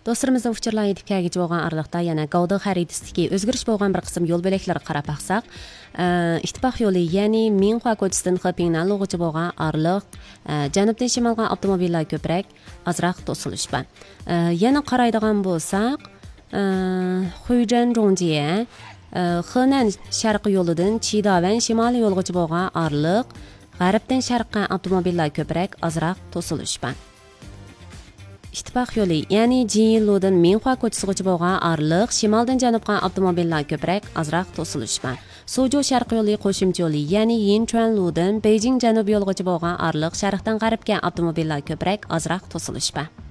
Dostlarımızın fikirler yetib kelgici bolgan aralykda yana Gawda xaritasındagi özgürüş bolgan bir qism yol belekleri qarap baxsaq, ittifaq yolu, yani Minhua ko'chasidan Xipingdan Luguchi bolgan aralyk janubdan shimolga avtomobillar ko'proq, azroq to'silish bor. Yana qaraydigan bo'lsak, Xuyzhen Zhongjiye, Henan sharqiy yo'lidan Chidavan shimoliy yo'lgacha bolgan aralyk, g'arbdan sharqqa avtomobillar ko'proq, azroq to'silish bor. İttifaq yolu, yani Jinludan Minhua ko'chasigacha bo'lgan aralyk, shimoldan janubga avtomobillar ko'proq, azroq to'silish bor. Suzhou sharqiy yo'li qo'shimcha yo'li, yani Yinchuanludan Beijing janubiy yo'lgacha bo'lgan aralyk, sharqdan g'arbga avtomobillar ko'proq, azroq to'silish bor.